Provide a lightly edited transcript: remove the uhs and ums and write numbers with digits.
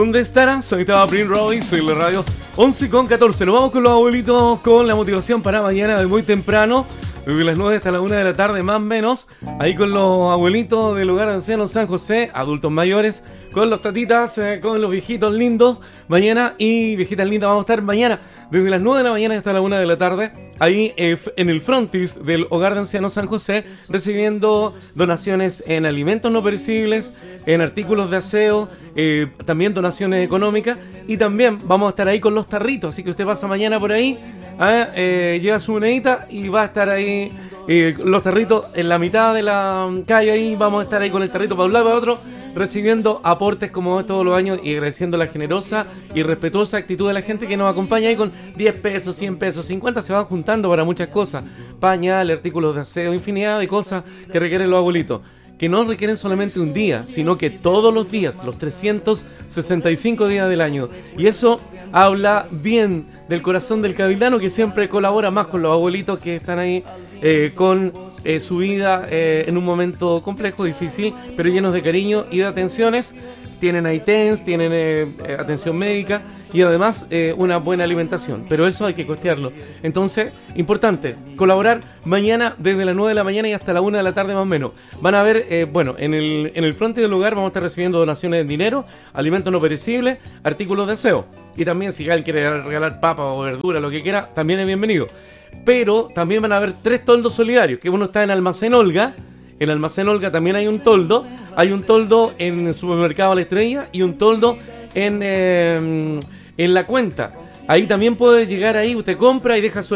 ¿Dónde estarán? Soy Prince Roy, soy la radio 11:14. Nos vamos con los abuelitos con la motivación para mañana de muy temprano, desde las 9 hasta la 1 de la tarde, más o menos. Ahí con los abuelitos del hogar de ancianos San José, adultos mayores, con los tatitas, con los viejitos lindos. Mañana y viejitas lindas vamos a estar mañana desde las 9 de la mañana hasta la 1 de la tarde. Ahí en el frontis del Hogar de Ancianos San José, recibiendo donaciones en alimentos no perecibles, en artículos de aseo, también donaciones económicas. Y también vamos a estar ahí con los tarritos, así que usted pasa mañana por ahí, lleva su monedita y va a estar ahí los tarritos en la mitad de la calle. Ahí vamos a estar ahí con el tarrito para un lado y para otro, recibiendo aportes como todos los años y agradeciendo la generosa y respetuosa actitud de la gente que nos acompaña ahí con 10 pesos, 100 pesos, 50, se van juntando para muchas cosas, pañales, artículos de aseo, infinidad de cosas que requieren los abuelitos, que no requieren solamente un día, sino que todos los días, los 365 días del año. Y eso habla bien del corazón del cabildano, que siempre colabora más con los abuelitos que están ahí con su vida en un momento complejo, difícil, pero llenos de cariño y de atenciones. Tienen ITENS, tienen atención médica y además una buena alimentación, pero eso hay que costearlo. Entonces, importante, colaborar mañana desde las 9 de la mañana y hasta la 1 de la tarde más o menos. Van a ver, en el frente del lugar vamos a estar recibiendo donaciones de dinero, alimentos no perecibles, artículos de aseo. Y también si alguien quiere regalar papas o verduras, lo que quiera, también es bienvenido. Pero también van a haber 3 toldos solidarios, que uno está en Almacén Olga. En Almacén Olga también hay un toldo. Hay un toldo en el supermercado La Estrella y un toldo en La Cuenta. Ahí también puede llegar ahí, usted compra y deja su